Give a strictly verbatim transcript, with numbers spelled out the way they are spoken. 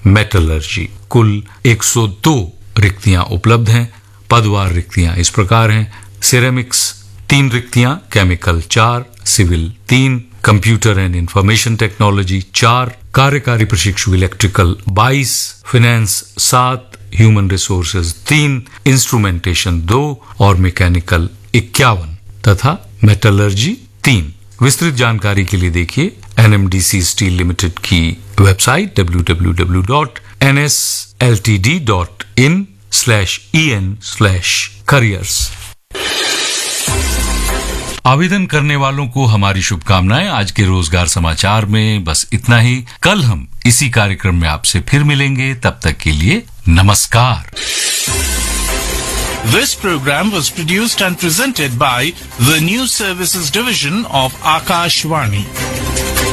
Metallurgy. कुल एक सौ दो रिक्तियां उपलब्ध हैं। पदवार रिक्तियां इस प्रकार हैं: सिरेमिक्स तीन रिक्तियां, केमिकल चार, सिविल तीन, कंप्यूटर एंड इंफॉर्मेशन टेक्नोलॉजी चार, कार्यकारी प्रशिक्षु इलेक्ट्रिकल बाईस, फाइनेंस सात, ह्यूमन रिसोर्सेज तीन, इंस्ट्रूमेंटेशन दो और मैकेनिकल इक्यावन तथा मेटलर्जी तीन। विस्तृत जानकारी के लिए देखिए एनएमडीसी स्टील लिमिटेड की website W W W dot N S L T D dot in slash E N slash careers. आवेदन करने वालों को हमारी शुभकामनाएं। आज के रोजगार समाचार में बस इतना ही। कल हम इसी कार्यक्रम में आपसे फिर मिलेंगे। तब तक के लिए नमस्कार। This program was produced and presented by the News Services Division of Akashvani.